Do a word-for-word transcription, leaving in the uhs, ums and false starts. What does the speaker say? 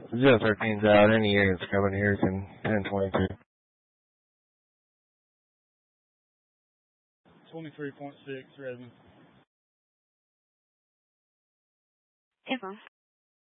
zero thirteen's out. Any units coming here can ten twenty-two. twenty-three point six, Redmond. Info.